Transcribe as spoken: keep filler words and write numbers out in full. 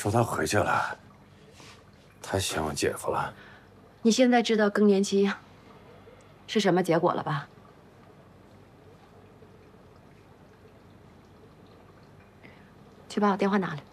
说他回去了，他想我姐夫了。 你现在知道更年期是什么结果了吧？去把我电话拿来。